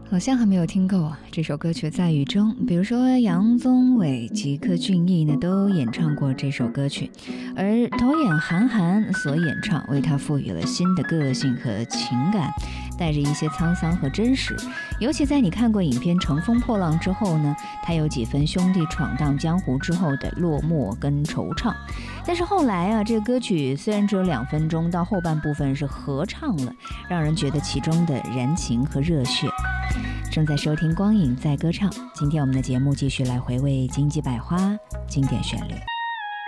好像还没有听够啊，这首歌曲在雨中，比如说杨宗纬、吉克隽逸呢都演唱过这首歌曲，而头演韩寒所演唱，为他赋予了新的个性和情感，带着一些沧桑和真实。尤其在你看过影片《乘风破浪》之后呢，他有几分兄弟闯荡江湖之后的落寞跟惆怅。但是后来啊，这个歌曲虽然只有2分钟，到后半部分是合唱了，让人觉得其中的燃情和热血。正在收听光影在歌唱，今天我们的节目继续来回味金鸡百花经典旋律。